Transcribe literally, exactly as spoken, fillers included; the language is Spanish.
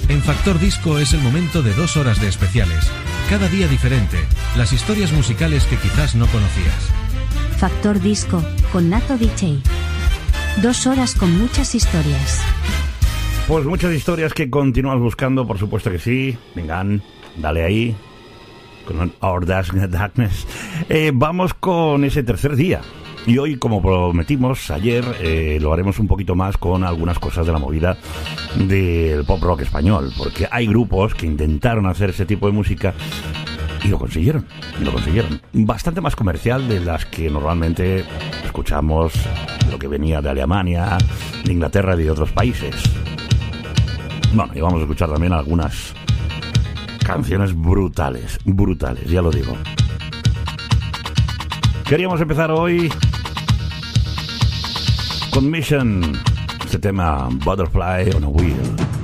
En Factor Disco es el momento de dos horas de especiales. Cada día diferente. Las historias musicales que quizás no conocías. Factor Disco, con Nato D J. Dos horas con muchas historias. Pues muchas historias que continúas buscando, por supuesto que sí. Vengan, dale ahí. Con Our Darkness. Eh, vamos con ese tercer día. Y hoy, como prometimos ayer, eh, lo haremos un poquito más con algunas cosas de la movida del pop rock español. Porque hay grupos que intentaron hacer ese tipo de música y lo consiguieron. Y lo consiguieron. Bastante más comercial de las que normalmente escuchamos, lo que venía de Alemania, de Inglaterra y de otros países. Bueno, y vamos a escuchar también algunas canciones brutales, brutales, ya lo digo. Queríamos empezar hoy con Mission, este tema Butterfly on a Wheel.